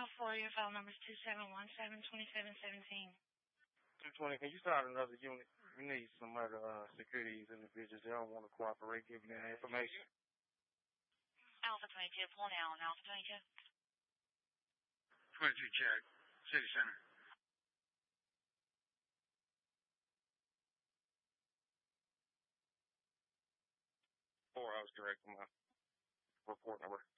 4, your file number is 27172717. 220, can you start another unit? We need some other security individuals. They don't want to cooperate giving that information. Alpha 22, pull now on Alpha 22. 22 check. City Center. I was correct on my report number.